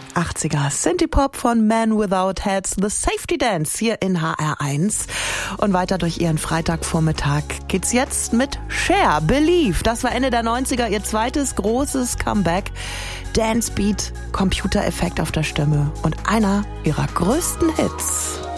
80er Synthie-Pop von Men Without Heads, The Safety Dance hier in HR1. Und weiter durch ihren Freitagvormittag geht's jetzt mit Cher, Believe. Das war Ende der 90er ihr zweites großes Comeback. Dance Beat, Computereffekt auf der Stimme und einer ihrer größten Hits.